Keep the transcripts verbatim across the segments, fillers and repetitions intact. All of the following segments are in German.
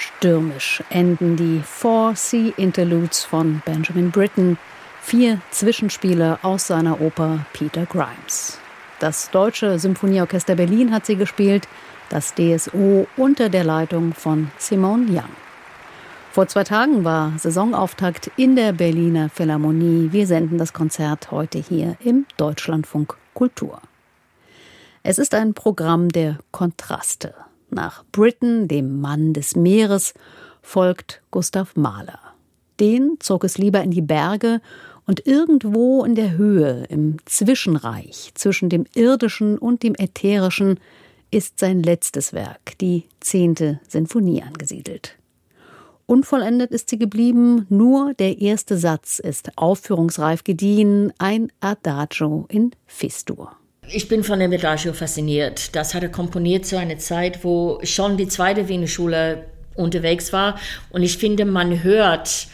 Stürmisch enden die Four Sea Interludes von Benjamin Britten, vier Zwischenspiele aus seiner Oper Peter Grimes. Das Deutsche Symphonieorchester Berlin hat sie gespielt, das D S O unter der Leitung von Simone Young. Vor zwei Tagen war Saisonauftakt in der Berliner Philharmonie. Wir senden das Konzert heute hier im Deutschlandfunk Kultur. Es ist ein Programm der Kontraste. Nach Britten, dem Mann des Meeres, folgt Gustav Mahler. Den zog es lieber in die Berge und irgendwo in der Höhe, im Zwischenreich zwischen dem Irdischen und dem Ätherischen, ist sein letztes Werk, die zehnte Sinfonie, angesiedelt. Unvollendet ist sie geblieben, nur der erste Satz ist aufführungsreif gediehen, ein Adagio in Fis-Dur. Ich bin von dem Adagio fasziniert. Das hat er komponiert zu einer Zeit, wo schon die zweite Wiener Schule unterwegs war. Und ich finde, man hört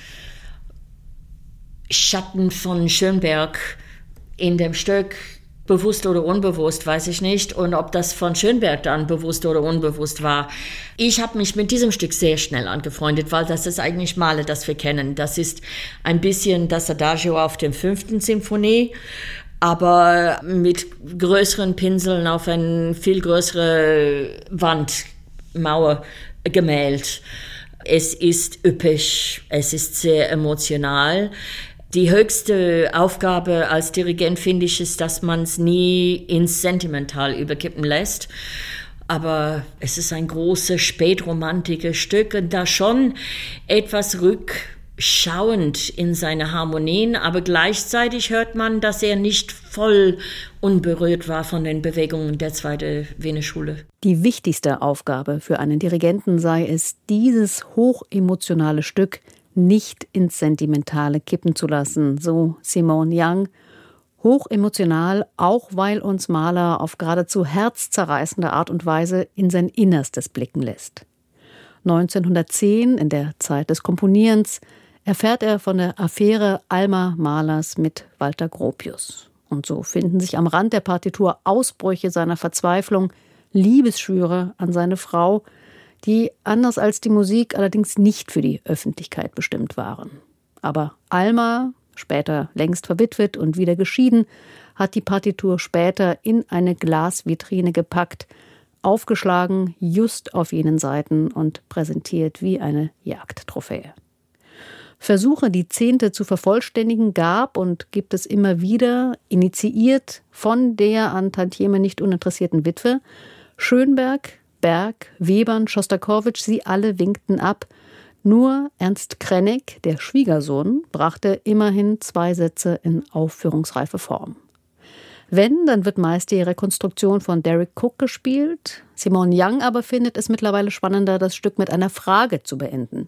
Schatten von Schönberg in dem Stück, bewusst oder unbewusst, weiß ich nicht. Und ob das von Schönberg dann bewusst oder unbewusst war. Ich habe mich mit diesem Stück sehr schnell angefreundet, weil das ist eigentlich Mahler, das wir kennen. Das ist ein bisschen das Adagio auf der fünften Sinfonie, aber mit größeren Pinseln auf eine viel größere Wandmauer gemäht. Es ist üppig, es ist sehr emotional. Die höchste Aufgabe als Dirigent, finde ich, ist, dass man es nie ins Sentimental überkippen lässt. Aber es ist ein großes, spätromantisches Stück und da schon etwas rückschauend in seine Harmonien. Aber gleichzeitig hört man, dass er nicht voll unberührt war von den Bewegungen der zweiten Wiener Schule. Die wichtigste Aufgabe für einen Dirigenten sei es, dieses hochemotionale Stück nicht ins Sentimentale kippen zu lassen, so Simone Young. Hochemotional, auch weil uns Mahler auf geradezu herzzerreißende Art und Weise in sein Innerstes blicken lässt. neunzehnhundertzehn, in der Zeit des Komponierens, erfährt er von der Affäre Alma Mahlers mit Walter Gropius. Und so finden sich am Rand der Partitur Ausbrüche seiner Verzweiflung, Liebesschwüre an seine Frau, die anders als die Musik allerdings nicht für die Öffentlichkeit bestimmt waren. Aber Alma, später längst verwitwet und wieder geschieden, hat die Partitur später in eine Glasvitrine gepackt, aufgeschlagen just auf jenen Seiten und präsentiert wie eine Jagdtrophäe. Versuche, die Zehnte zu vervollständigen, gab und gibt es immer wieder, initiiert von der an Tantieme nicht uninteressierten Witwe. Schönberg, Berg, Webern, Schostakowitsch, sie alle winkten ab. Nur Ernst Krennig, der Schwiegersohn, brachte immerhin zwei Sätze in aufführungsreife Form. Wenn, dann wird meist die Rekonstruktion von Derek Cook gespielt. Simone Young aber findet es mittlerweile spannender, das Stück mit einer Frage zu beenden.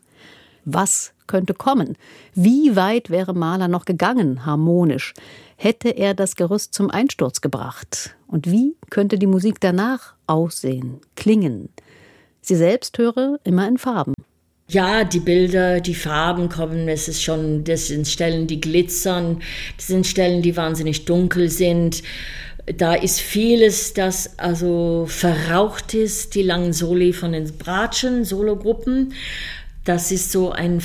Was könnte kommen? Wie weit wäre Mahler noch gegangen, harmonisch? Hätte er das Gerüst zum Einsturz gebracht? Und wie könnte die Musik danach aussehen, klingen? Sie selbst höre immer in Farben. Ja, die Bilder, die Farben kommen, es ist schon, das sind Stellen, die glitzern, das sind Stellen, die wahnsinnig dunkel sind. Da ist vieles, das also verraucht ist, die langen Soli von den Bratschen, Sologruppen. Das ist so ein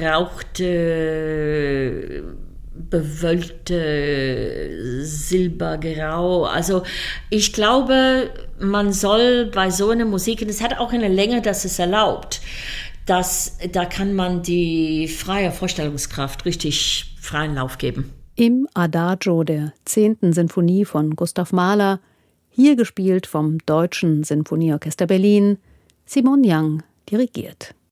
verrauchte, bewölkte Silbergrau. Also ich glaube, man soll bei so einer Musik, und es hat auch eine Länge, dass es erlaubt, dass da kann man die freie Vorstellungskraft richtig freien Lauf geben. Im Adagio der zehnten Sinfonie von Gustav Mahler, hier gespielt vom Deutschen Sinfonieorchester Berlin, Simone Young dirigiert.